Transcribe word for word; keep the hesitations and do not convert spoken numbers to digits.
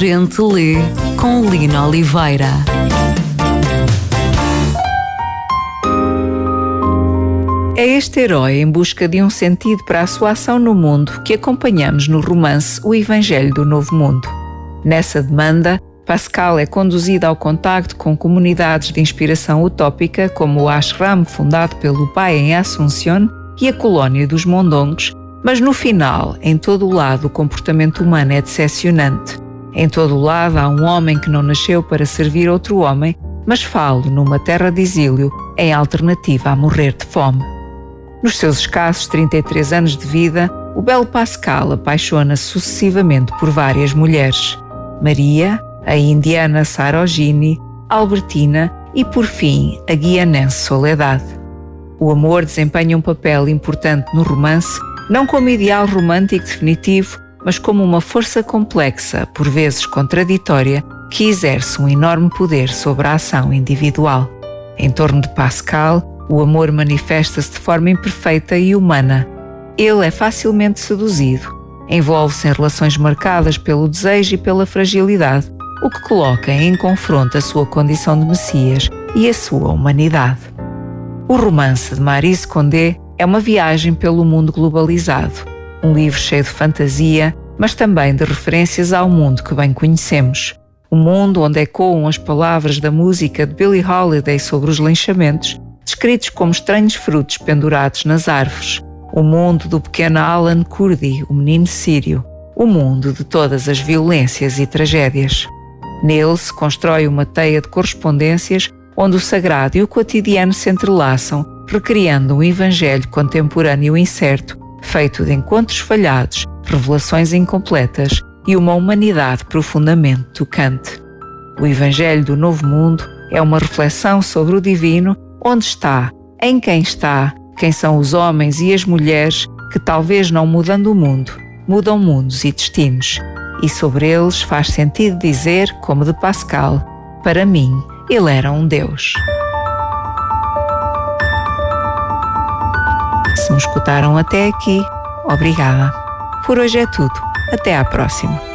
Gente Lê, com Lina Oliveira. É este herói em busca de um sentido para a sua ação no mundo que acompanhamos no romance O Evangelho do Novo Mundo. Nessa demanda, Pascal é conduzido ao contacto com comunidades de inspiração utópica como o ashram fundado pelo pai em Assunción e a colónia dos Mondongos, mas no final, em todo o lado, o comportamento humano é decepcionante. Em todo o lado há um homem que não nasceu para servir outro homem, mas falo numa terra de exílio em alternativa a morrer de fome. Nos seus escassos trinta e três anos de vida, o belo Pascal apaixona-se sucessivamente por várias mulheres. Maria, a indiana Sarojini, Albertina e, por fim, a guianense Soledade. O amor desempenha um papel importante no romance, não como ideal romântico definitivo, mas como uma força complexa, por vezes contraditória, que exerce um enorme poder sobre a ação individual. Em torno de Pascal, o amor manifesta-se de forma imperfeita e humana. Ele é facilmente seduzido, envolve-se em relações marcadas pelo desejo e pela fragilidade, o que coloca em confronto a sua condição de Messias e a sua humanidade. O romance de Maryse Condé é uma viagem pelo mundo globalizado, um livro cheio de fantasia, mas também de referências ao mundo que bem conhecemos. O mundo onde ecoam as palavras da música de Billie Holiday sobre os linchamentos, descritos como estranhos frutos pendurados nas árvores. O mundo do pequeno Alan Kurdi, o menino sírio. O mundo de todas as violências e tragédias. Nele se constrói uma teia de correspondências onde o sagrado e o cotidiano se entrelaçam, recriando um evangelho contemporâneo incerto, feito de encontros falhados, revelações incompletas e uma humanidade profundamente tocante. O Evangelho do Novo Mundo é uma reflexão sobre o divino, onde está, em quem está, quem são os homens e as mulheres que, talvez não mudando o mundo, mudam mundos e destinos. E sobre eles faz sentido dizer, como de Pascal, para mim, ele era um Deus. Se me escutaram até aqui, obrigada. Por hoje é tudo. Até à próxima.